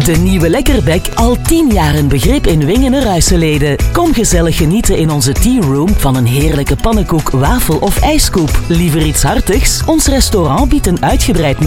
De Nieuwe Lekkerbek, al 10 jaar een begrip in Wingen en Ruiseleden. Kom gezellig genieten in onze tea room van een heerlijke pannenkoek, wafel of ijskoep. Liever iets hartigs? Ons restaurant biedt een uitgebreid